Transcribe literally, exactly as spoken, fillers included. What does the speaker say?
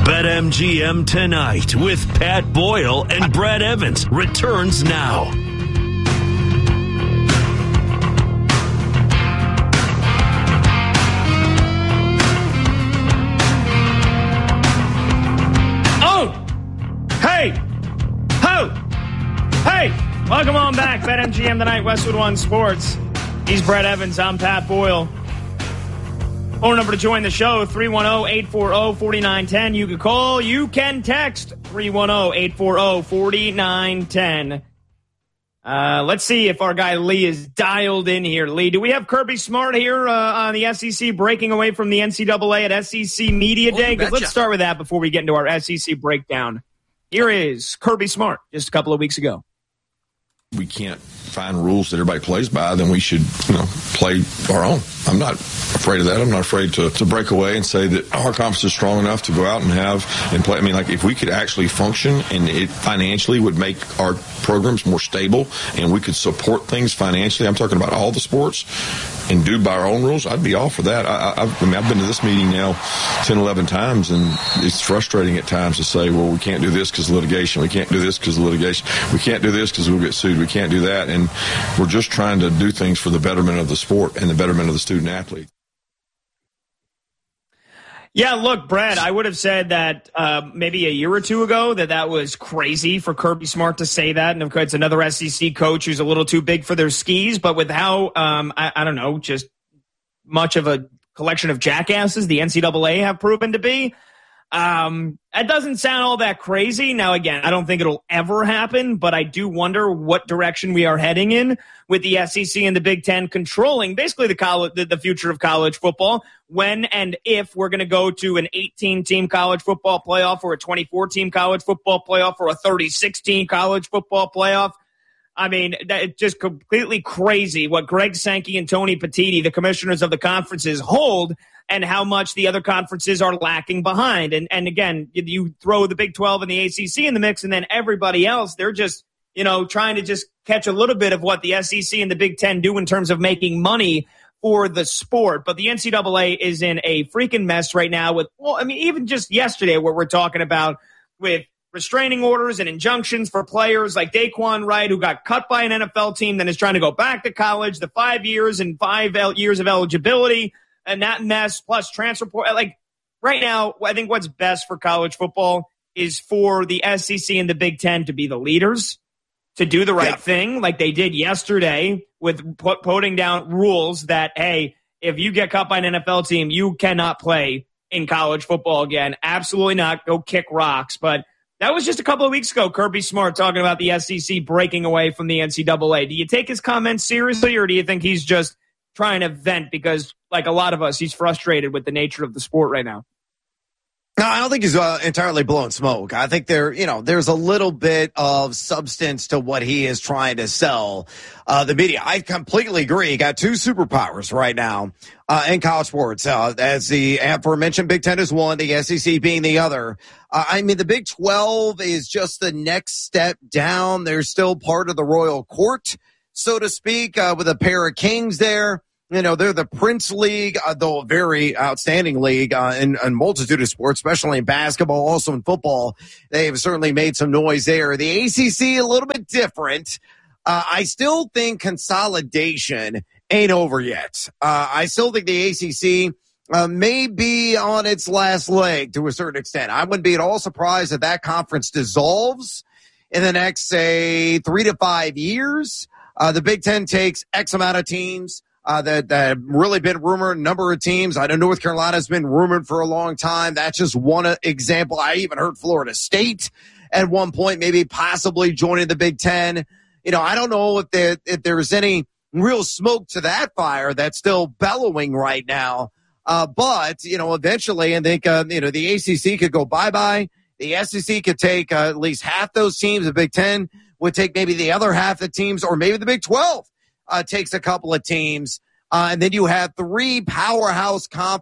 BetMGM Tonight with Pat Boyle and Brad Evans returns now. Oh! Hey! Ho! Hey! Welcome on back. BetMGM Tonight, Westwood One Sports. He's Brad Evans. I'm Pat Boyle. Phone number to join the show, three one zero, eight four zero, four nine one zero. You can call, you can text, three one zero, eight four zero, four nine one zero. Uh, let's see if our guy Lee is dialed in here. Lee, do we have Kirby Smart here uh, on the S E C breaking away from the N C double A at S E C Media Day? Because let's start with that before we get into our S E C breakdown. Here is Kirby Smart just a couple of weeks ago. We can't find rules that everybody plays by, then we should, you know, play our own. I'm not afraid of that. I'm not afraid to, to break away and say that our conference is strong enough to go out and have and play. I mean, like, if we could actually function and it financially would make our programs more stable and we could support things financially, I'm talking about all the sports, and do by our own rules, I'd be all for that. I, I, I mean, I've been to this meeting now ten, eleven times, and it's frustrating at times to say, well, we can't do this because of litigation. We can't do this because of litigation. We can't do this because we'll get sued. We can't do that. And we're just trying to do things for the betterment of the sport and the betterment of the student athlete. Yeah, look, Brad, I would have said that uh, maybe a year or two ago that that was crazy for Kirby Smart to say that. And of course, it's another S E C coach who's a little too big for their skis. But with how, um, I, I don't know, just much of a collection of jackasses the N C double A have proven to be, um, that doesn't sound all that crazy. Now, again, I don't think it'll ever happen, but I do wonder what direction we are heading in with the S E C and the Big Ten controlling basically the college, the, the future of college football. When and if we're going to go to an eighteen-team college football playoff or a twenty-four-team college football playoff or a thirty-six-team college football playoff. I mean, it's just completely crazy what Greg Sankey and Tony Petitti, the commissioners of the conferences, hold and how much the other conferences are lacking behind. And, and again, you throw the Big twelve and the A C C in the mix, and then everybody else, they're just, you know, trying to just catch a little bit of what the S E C and the Big Ten do in terms of making money for the sport. But the N C double A is in a freaking mess right now with, well, I mean, even just yesterday what we're talking about with restraining orders and injunctions for players like Daquan Wright, who got cut by an N F L team, then is trying to go back to college, the five years and five years of eligibility, and that mess, plus transfer. Like, right now, I think what's best for college football is for the S E C and the Big Ten to be the leaders, to do the right yeah. thing like they did yesterday with put, putting down rules that, hey, if you get cut by an N F L team, you cannot play in college football again. Absolutely not. Go kick rocks. But that was just a couple of weeks ago, Kirby Smart talking about the S E C breaking away from the N C double A. Do you take his comments seriously, or do you think he's just trying to vent because, like a lot of us, he's frustrated with the nature of the sport right now? No, I don't think he's uh, entirely blowing smoke. I think there, you know, there's a little bit of substance to what he is trying to sell uh, the media. I completely agree. He got two superpowers right now uh, in college sports. Uh, as the aforementioned Big Ten is one, the S E C being the other. Uh, I mean, the Big twelve is just the next step down. They're still part of the royal court, so to speak, uh, with a pair of kings there. You know, they're the Prince League, uh, though a very outstanding league uh, in a multitude of sports, especially in basketball, also in football. They have certainly made some noise there. The A C C, a little bit different. Uh, I still think consolidation ain't over yet. Uh, I still think the A C C uh, may be on its last leg to a certain extent. I wouldn't be at all surprised if that conference dissolves in the next, say, three to five years. Uh, the Big Ten takes X amount of teams. Uh, that, that have really been rumored, number of teams. I know North Carolina has been rumored for a long time. That's just one uh, example. I even heard Florida State at one point, maybe possibly joining the Big Ten. You know, I don't know if there, if there's any real smoke to that fire that's still bellowing right now. Uh, but, you know, eventually, I think, uh, you know, the A C C could go bye-bye. The S E C could take uh, at least half those teams. The Big Ten would take maybe the other half of the teams, or maybe the Big twelve. Uh, takes a couple of teams, uh, and then you have three powerhouse conferences